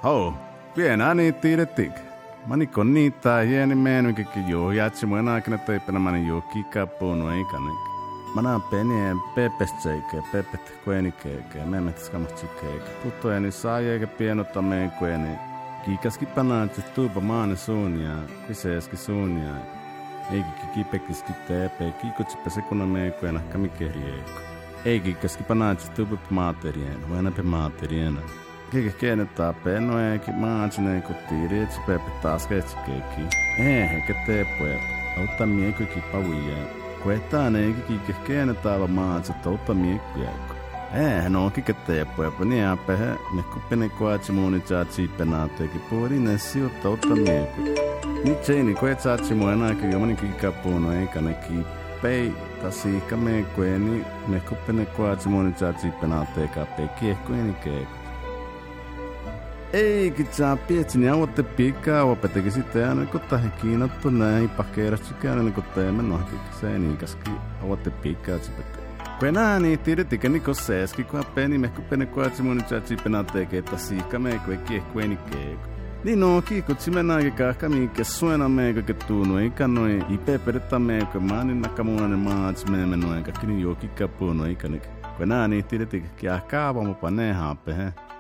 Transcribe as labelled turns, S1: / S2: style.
S1: Hau, pienä niin tiedettik. Mani kon niitä hieni meenukikin joo, jatsi mun aikana teipänä mani joo kikapuunu eikänik. Mana penien pepestseike, pepet kuenikeike, memmet skamatsikkeike. Puttojeni saajeikä pienota meen kueni. Kiikaski panaatsi tuupa maane suunia, kyseeski suunia. Eikikin kipekiski teepe, kiikutsipa sekuna meen kuena kamikerieko. Eikikäski panaatsi tuupa maaterien, huenape maateriena. Kikä käännetään pennoenki, maatsineen kun tiirietsi pepe taas ketsikeikki. Eikä teepoja, auttaa miekuikin pavuja. Kuetaan eikä kikä käännetään maatsit, auttaa miekujääkko. No kikä teepoja, niin pehe, me kuppinen kuatsi muuni tsaatsi penaateekin puolinen sijoittaa auttaa miekuja. Nyt seini kuetsaatsi muun enääkin jomanin kikapuunu eikä ne kippei. Tasiikka miekuja, me kuppinen kuatsi muuni tsaatsi penaateekaa pekiehkueni keikko. Eikä saa pietsin ja avoitte piikkaa opetegi sitten aina kun tahi kiinottu näin pakeerasti käänne kun teemme nohkikseen niikaski avoitte piikkaa tsipette. Kun enää niin tiedettikä niko seeski kun peni mehku pene kuatsi mun tjatsi penaateeke että siikka meikku ei kiehkueni keiko. Niin no kiikutsi mennään kahka mikä suena meikku kettuunu eikä noin ipe peretta meikku maanin nakamuunainen maats meemme noin kaikki niin juokikka puunu eikä nik. Kun enää niin tiedettikä kiahkaa avomupa ne haape he.